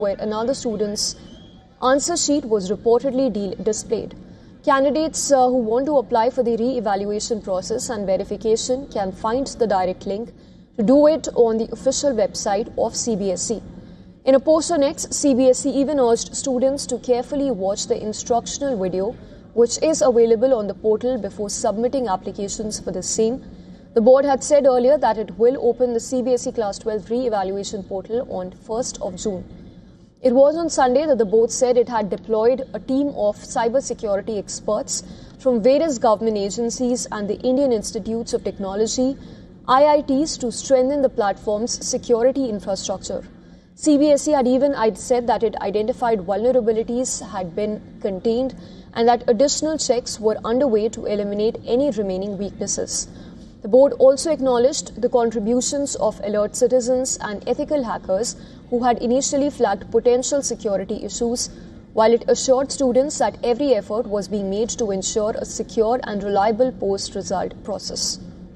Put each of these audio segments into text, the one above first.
where another student's answer sheet was reportedly displayed. Candidates who want to apply for the re-evaluation process and verification can find the direct link to do it on the official website of CBSE. In a post on X, CBSE even urged students to carefully watch the instructional video, which is available on the portal before submitting applications for the same. The board had said earlier that it will open the CBSE Class 12 re-evaluation portal on 1st of June. It was on Sunday that the board said it had deployed a team of cybersecurity experts from various government agencies and the Indian Institutes of Technology, IITs, to strengthen the platform's security infrastructure. CBSE had even said that it identified vulnerabilities had been contained and that additional checks were underway to eliminate any remaining weaknesses. The board also acknowledged the contributions of alert citizens and ethical hackers who had initially flagged potential security issues, while it assured students that every effort was being made to ensure a secure and reliable post-result process.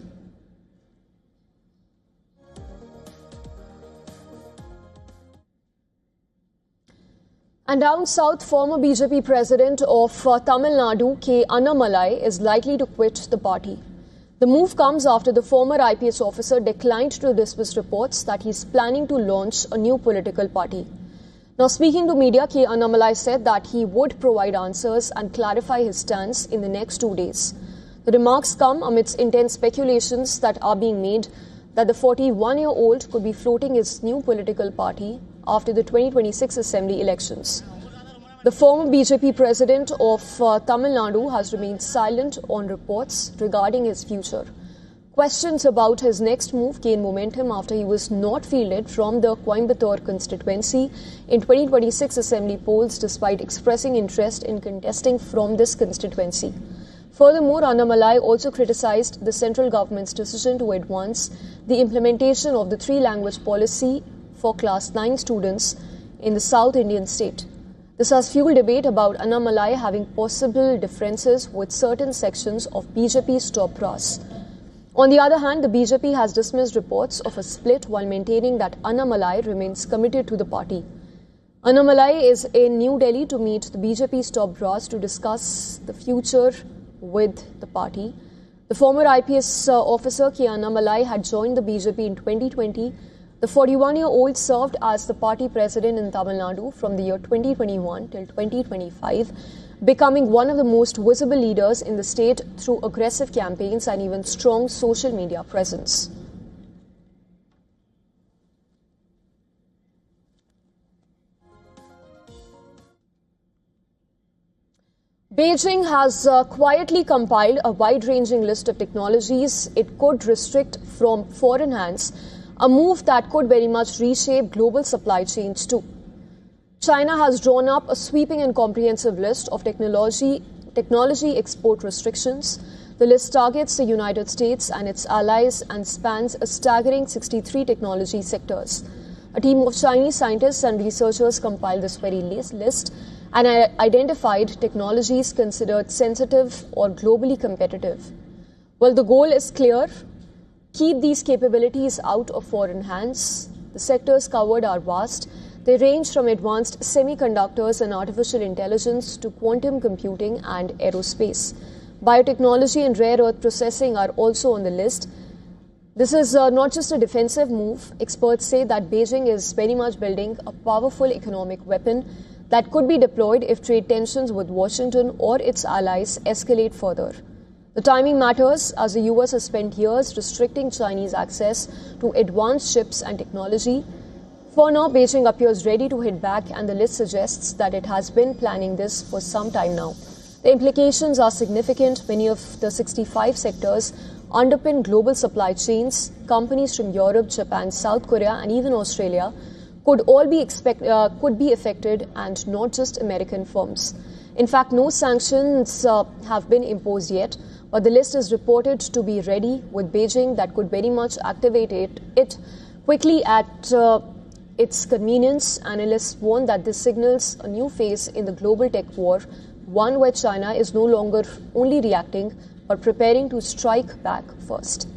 And down south, former BJP president of Tamil Nadu, K. Annamalai, is likely to quit the party. The move comes after the former IPS officer declined to dismiss reports that he is planning to launch a new political party. Now, speaking to media, K. Annamalai said that he would provide answers and clarify his stance in the next 2 days. The remarks come amidst intense speculations that are being made that the 41-year-old could be floating his new political party after the 2026 Assembly elections. The former BJP president of Tamil Nadu has remained silent on reports regarding his future. Questions about his next move gained momentum after he was not fielded from the Coimbatore constituency in 2026 Assembly polls despite expressing interest in contesting from this constituency. Furthermore, Annamalai also criticized the central government's decision to advance the implementation of the three-language policy for Class 9 students in the South Indian state. This has fueled debate about Annamalai having possible differences with certain sections of BJP's top brass. On the other hand, the BJP has dismissed reports of a split while maintaining that Annamalai remains committed to the party. Annamalai is in New Delhi to meet the BJP's top brass to discuss the future with the party. The former IPS officer K. Annamalai had joined the BJP in 2020. The 41-year-old served as the party president in Tamil Nadu from the year 2021 till 2025, becoming one of the most visible leaders in the state through aggressive campaigns and even strong social media presence. Beijing has quietly compiled a wide-ranging list of technologies it could restrict from foreign hands, a move that could very much reshape global supply chains too. China has drawn up a sweeping and comprehensive list of technology export restrictions. The list targets the United States and its allies and spans a staggering 63 technology sectors. A team of Chinese scientists and researchers compiled this very list and identified technologies considered sensitive or globally competitive. Well, the goal is clear. Keep these capabilities out of foreign hands. The sectors covered are vast. They range from advanced semiconductors and artificial intelligence to quantum computing and aerospace. Biotechnology and rare earth processing are also on the list. This is not just a defensive move. Experts say that Beijing is very much building a powerful economic weapon that could be deployed if trade tensions with Washington or its allies escalate further. The timing matters as the US has spent years restricting Chinese access to advanced chips and technology. For now, Beijing appears ready to hit back, and the list suggests that it has been planning this for some time now. The implications are significant. Many of the 65 sectors underpin global supply chains. Companies from Europe, Japan, South Korea, and even Australia could all be affected, and not just American firms. In fact, no sanctions have been imposed yet, but the list is reported to be ready, with Beijing that could very much activate it quickly at its convenience. Analysts warn that this signals a new phase in the global tech war, one where China is no longer only reacting but preparing to strike back first.